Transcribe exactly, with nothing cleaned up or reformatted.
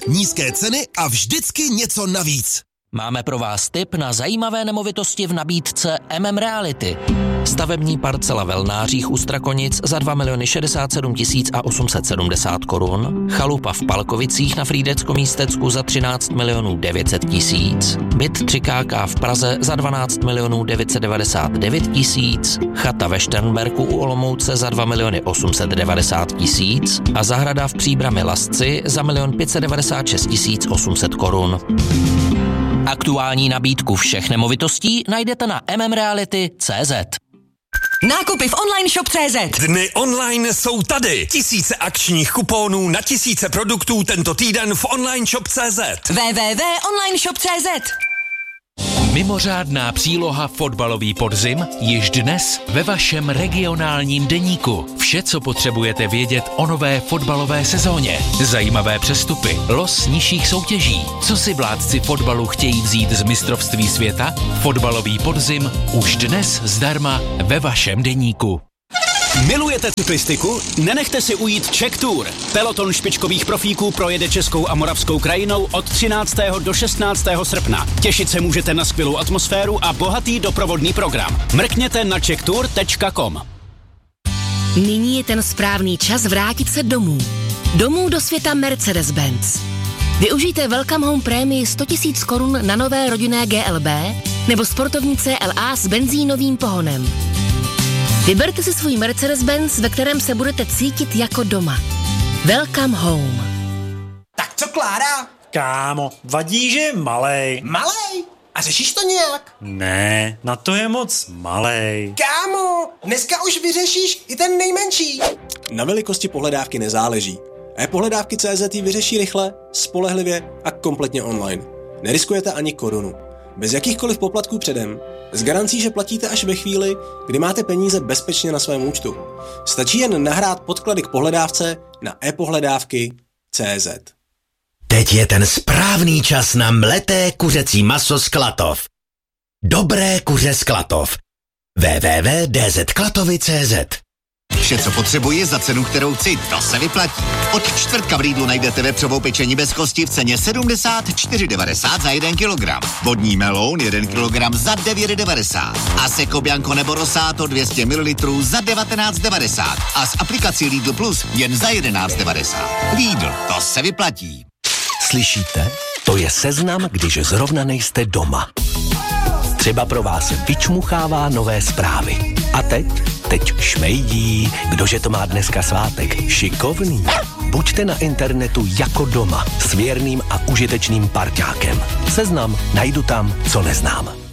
Nízké ceny a vždycky něco navíc. Máme pro vás tip na zajímavé nemovitosti v nabídce M M Reality. Stavební parcela v Elnářích u Strakonic za dva miliony šedesát sedm tisíc a osm set sedmdesát korun, chalupa v Palkovicích na Frýdecko-Místecku za třináct milionů devět set tisíc, byt tři ká ká v Praze za dvanáct milionů devět set devadesát devět tisíc, chata ve Šternberku u Olomouce za dva miliony osm set devadesát tisíc a zahrada v Příbrami Lasci za milion pět set devadesát šest tisíc osm set korun. Aktuální nabídku všech nemovitostí najdete na m m reality tečka cé zet. Nákupy v online shop tečka cé zet. Dny online jsou tady. Tisíce akčních kuponů na tisíce produktů tento týden v online shop tečka cé zet. w w w tečka online shop tečka cé zet. Mimořádná příloha Fotbalový podzim již dnes ve vašem regionálním deníku. Vše, co potřebujete vědět o nové fotbalové sezóně. Zajímavé přestupy, los nižších soutěží. Co si vládci fotbalu chtějí vzít z mistrovství světa? Fotbalový podzim už dnes zdarma ve vašem deníku. Milujete cyklistiku? Nenechte si ujít Czech Tour. Peloton špičkových profíků projede českou a moravskou krajinou od třináctého do šestnáctého srpna. Těšit se můžete na skvělou atmosféru a bohatý doprovodný program. Mrkněte na czech tour tečka com. Nyní je ten správný čas vrátit se domů. Domů do světa Mercedes-Benz. Využijte Welcome Home prémii sto tisíc korun na nové rodinné G L B nebo sportovní C L A s benzínovým pohonem. Vyberte si svůj Mercedes-Benz, ve kterém se budete cítit jako doma. Welcome home. Tak co, Klára? Kámo, vadí, že je malej. Malej? A řešíš to nějak? Ne, na to je moc malej. Kámo, dneska už vyřešíš i ten nejmenší. Na velikosti pohledávky nezáleží. e-pohledávky tečka cé zet ji vyřeší rychle, spolehlivě a kompletně online. Neriskujete ani korunu. Bez jakýchkoliv poplatků předem, s garancí, že platíte až ve chvíli, kdy máte peníze bezpečně na svém účtu. Stačí jen nahrát podklady k pohledávce na e-pohledávky tečka cé zet. Teď je ten správný čas na mleté kuřecí maso z Klatov. Dobré kuře z Klatov. w w w tečka d z klatovy tečka cé zet. Vše, co potřebuji za cenu, kterou chci, to se vyplatí. Od čtvrtka v Lidlu najdete vepřovou pečení bez kosti v ceně sedmdesát čtyři devadesát za jeden kilogram. Vodní meloun jeden kilogram za devět devadesát. A Seko Bianco nebo Rosato dvě stě mililitrů za devatenáct devadesát. A s aplikací Lidl Plus jen za jedenáct devadesát. Lidl, to se vyplatí. Slyšíte? To je seznam, když zrovna nejste doma. Třeba pro vás vyčmuchává nové zprávy. A teď? Teď šmejdí. Kdože to má dneska svátek? Šikovný. Buďte na internetu jako doma s věrným a užitečným parťákem. Seznam najdu tam, co neznám.